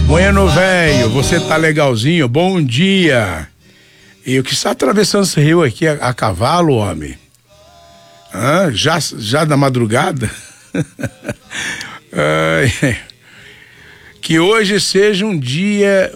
Bueno, velho, você tá legalzinho? Bom dia. E o que está atravessando esse rio aqui a cavalo, homem? Já na madrugada? Que hoje seja um dia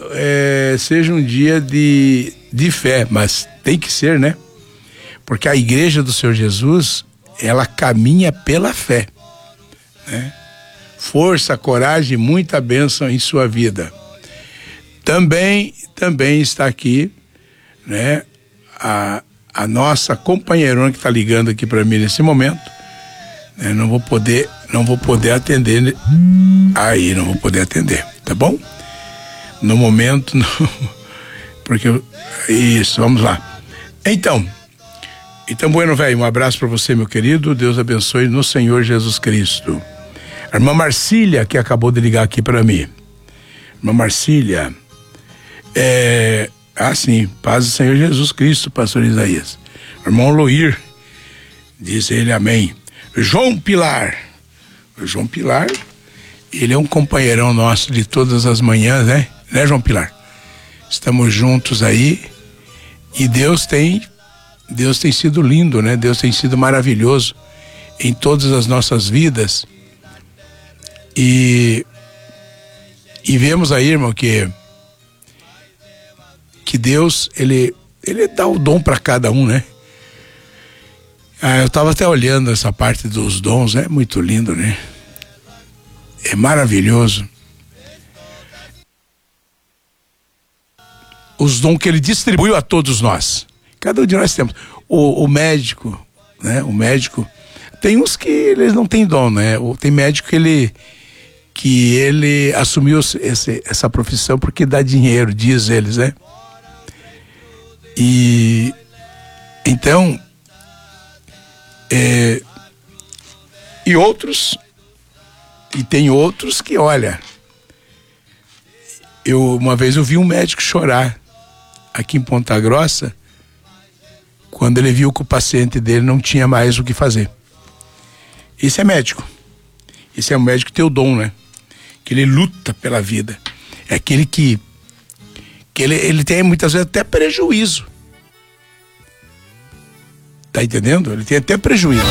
de fé, mas tem que ser, né? Porque a igreja do Senhor Jesus, ela caminha pela fé, né? Força, coragem, muita bênção em sua vida. Também está aqui, né, a nossa companheirona que está ligando aqui para mim nesse momento, né? Não vou poder atender aí, não vou poder atender, tá bom? No momento, não, porque isso, vamos lá. Então, bueno, velho, um abraço para você, meu querido. Deus abençoe no Senhor Jesus Cristo. A irmã Marcília, que acabou de ligar aqui para mim. Irmã Marcília, sim, paz do Senhor Jesus Cristo, pastor Isaías. Irmão Loir, diz ele amém. João Pilar, ele é um companheirão nosso de todas as manhãs, né? Né, João Pilar? Estamos juntos aí e Deus tem sido lindo, né? Deus tem sido maravilhoso em todas as nossas vidas. E vemos aí, irmão, que Deus, ele dá o dom para cada um, né? Eu estava até olhando essa parte dos dons, é muito lindo, né? É maravilhoso. Os dons que ele distribuiu a todos nós. Cada um de nós temos. O médico, né? O médico, tem uns que eles não têm dom, né? Tem médico que ele assumiu essa profissão porque dá dinheiro, diz eles, né? E então tem outros que, olha, uma vez eu vi um médico chorar aqui em Ponta Grossa quando ele viu que o paciente dele não tinha mais o que fazer. Esse é médico. Esse é um médico que tem o dom, né? Que ele luta pela vida. É aquele que ele tem muitas vezes até prejuízo. Tá entendendo? Ele tem até prejuízo.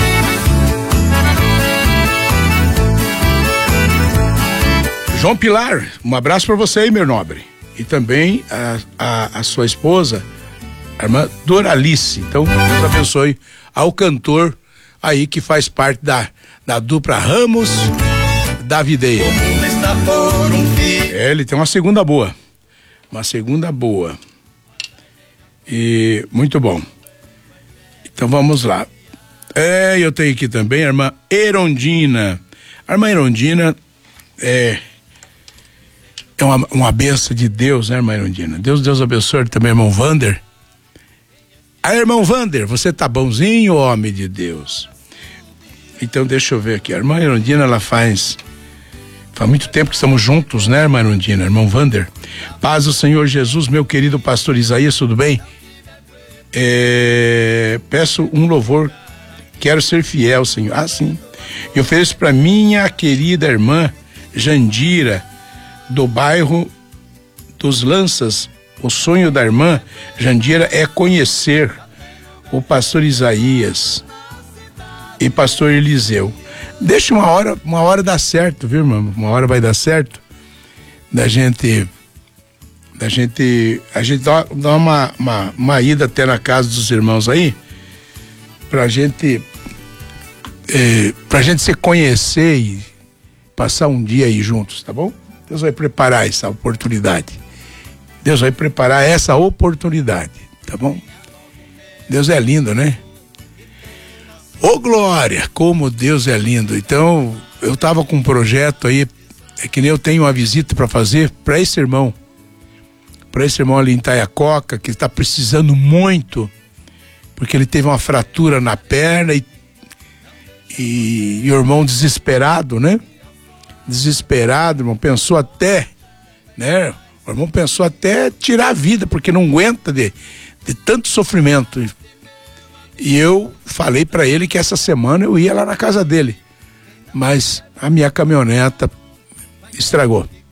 João Pilar, um abraço para você aí, meu nobre. E também a sua esposa, a irmã Doralice. Então, Deus abençoe ao cantor aí que faz parte da dupla Ramos da Videira. Ele tem uma segunda boa. E muito bom. Então vamos lá. Eu tenho aqui também a irmã Erondina. A irmã Erondina é uma benção de Deus, né, irmã Erondina? Deus abençoe também, irmão Vander. Irmão Vander, você tá bonzinho, homem de Deus? Então deixa eu ver aqui. A irmã Erondina, ela faz muito tempo que estamos juntos, né, irmã Erondina? Irmão Vander. Paz do Senhor Jesus, meu querido pastor Isaías, tudo bem? Peço um louvor, quero ser fiel, Senhor. Sim. Eu ofereço para minha querida irmã Jandira, do bairro dos Lanças. O sonho da irmã Jandira é conhecer o pastor Isaías e pastor Eliseu. Deixa uma hora dá certo, viu, irmão? Uma hora vai dar certo a gente dá uma ida até na casa dos irmãos aí, pra gente se conhecer e passar um dia aí juntos, tá bom? Deus vai preparar essa oportunidade. Tá bom? Deus é lindo, né? Ô glória, como Deus é lindo. Então, eu tava com um projeto aí, que nem eu tenho uma visita para fazer para esse irmão ali em Taiacoca, que está precisando muito, porque ele teve uma fratura na perna e o irmão desesperado, né? Desesperado, irmão, pensou até, né? O irmão pensou até tirar a vida, porque não aguenta de tanto sofrimento. E eu falei para ele que essa semana eu ia lá na casa dele, mas a minha caminhoneta estragou.